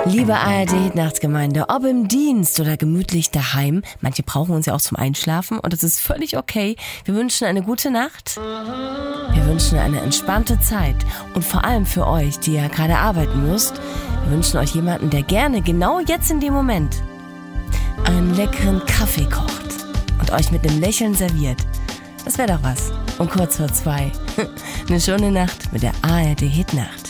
Liebe ARD-Nachtgemeinde, ob im Dienst oder gemütlich daheim, manche brauchen uns ja auch zum Einschlafen und das ist völlig okay. Wir wünschen eine gute Nacht, wir wünschen eine entspannte Zeit und vor allem für euch, die ja gerade arbeiten müsst, wir wünschen euch jemanden, der gerne genau jetzt in dem Moment einen leckeren Kaffee kocht und euch mit einem Lächeln serviert. Das wäre doch was. Und kurz vor 2, eine schöne Nacht mit der ARD-Hitnacht.